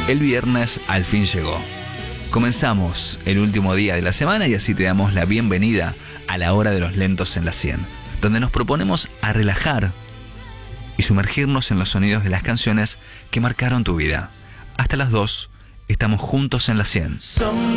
El viernes al fin llegó. Comenzamos el último día de la semana y así te damos la bienvenida a la hora de los lentos en la 100, donde nos proponemos a relajar y sumergirnos en los sonidos de las canciones que marcaron tu vida. Hasta las 2 estamos juntos en la 100.